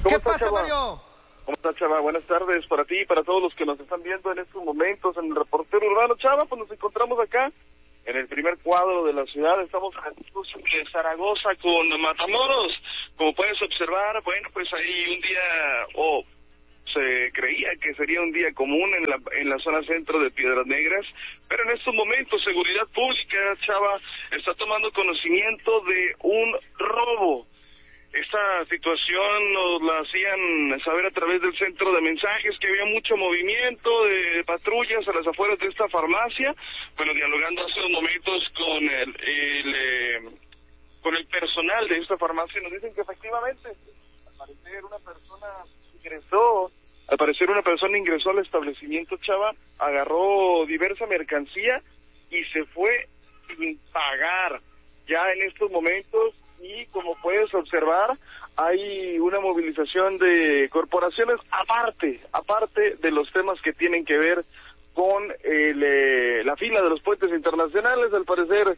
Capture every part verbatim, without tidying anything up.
¿Qué estás, pasa, Chava? Mario? ¿Cómo estás, Chava? Buenas tardes para ti y para todos los que nos están viendo en estos momentos en el Reportero Urbano. Chava, pues nos encontramos acá en el primer cuadro de la ciudad. Estamos en Zaragoza con Matamoros. Como puedes observar, bueno, pues ahí un día, o oh, se creía que sería un día común en la en la zona centro de Piedras Negras, pero en estos momentos Seguridad Pública, Chava, está tomando conocimiento de un robo. Esta situación nos la hacían saber a través del centro de mensajes, que había mucho movimiento de patrullas a las afueras de esta farmacia. Bueno, dialogando hace unos momentos con el, el eh, con el personal de esta farmacia, nos dicen que efectivamente, al parecer una persona ingresó, al parecer una persona ingresó al establecimiento, Chava, agarró diversa mercancía y se fue sin pagar. Ya en estos momentos, y como puedes observar, hay una movilización de corporaciones aparte, aparte de los temas que tienen que ver con el, eh, la fila de los puentes internacionales. Al parecer,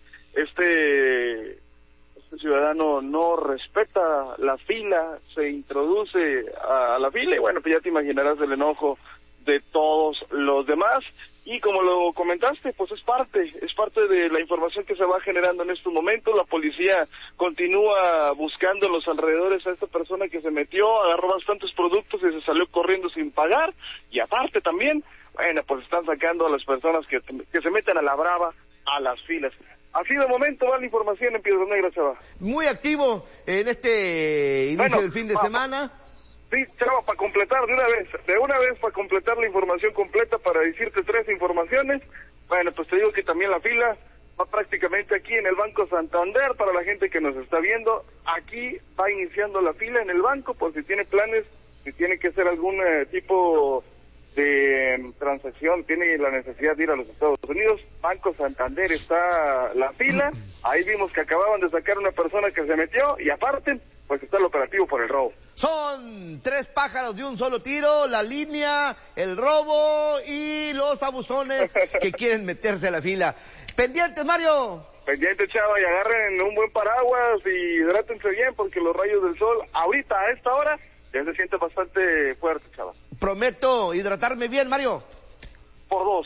este, este ciudadano no respeta la fila, se introduce a, a la fila y bueno, pues ya te imaginarás el enojo de todos los demás. Y como lo comentaste, pues es parte, es parte de la información que se va generando en estos momentos. La policía continúa buscando en los alrededores a esta persona que se metió, agarró bastantes productos y se salió corriendo sin pagar. Y aparte también, bueno, pues están sacando a las personas que, que se meten a la brava a las filas. Así de momento va la información en Piedras Negras, Chava. Muy activo en este inicio bueno, del fin de pa, semana. Sí, Chava, para completar de una vez, de una vez para completar la información completa, para decirte tres informaciones. Bueno, pues te digo que también la fila va prácticamente aquí en el Banco Santander, para la gente que nos está viendo. Aquí va iniciando la fila en el banco, por si tiene planes, si tiene que hacer algún eh, tipo de eh, transacción, tiene la necesidad de ir a los Estados Unidos. Banco Santander está la fila. Ahí vimos que acababan de sacar una persona que se metió y aparte, pues está el operativo por el robo. Son tres pájaros de un solo tiro: la línea, el robo y los abusones que quieren meterse a la fila. Pendientes, Mario. Pendiente, Chava, y agarren un buen paraguas y hidrátense bien, porque los rayos del sol ahorita a esta hora ya se siente bastante fuerte, Chava. Prometo hidratarme bien, Mario. Por dos.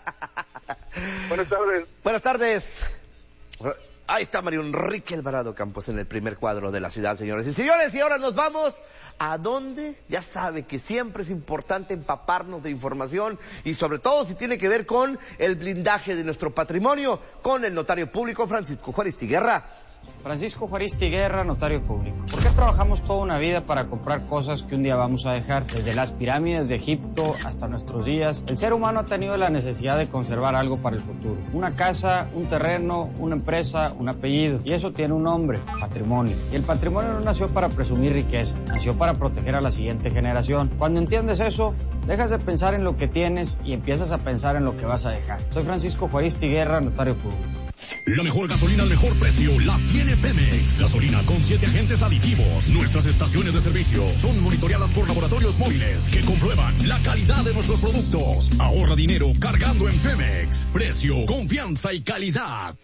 Buenas tardes. Buenas tardes. Ahí está Mario Enrique Alvarado Campos en el primer cuadro de la ciudad, señores y señores. Y ahora nos vamos a dónde. Ya sabe que siempre es importante empaparnos de información y sobre todo si tiene que ver con el blindaje de nuestro patrimonio, con el notario público Francisco Juaristi Guerra. Francisco Juaristi Guerra, notario público. ¿Por qué trabajamos toda una vida para comprar cosas que un día vamos a dejar? Desde las pirámides de Egipto hasta nuestros días, el ser humano ha tenido la necesidad de conservar algo para el futuro. Una casa, un terreno, una empresa, un apellido. Y eso tiene un nombre: patrimonio. Y el patrimonio no nació para presumir riqueza, nació para proteger a la siguiente generación. Cuando entiendes eso, dejas de pensar en lo que tienes y empiezas a pensar en lo que vas a dejar. Soy Francisco Juaristi Guerra, notario público. La mejor gasolina al mejor precio la tiene Pemex. Gasolina con siete agentes aditivos. Nuestras estaciones de servicio son monitoreadas por laboratorios móviles que comprueban la calidad de nuestros productos. Ahorra dinero cargando en Pemex. Precio, confianza y calidad.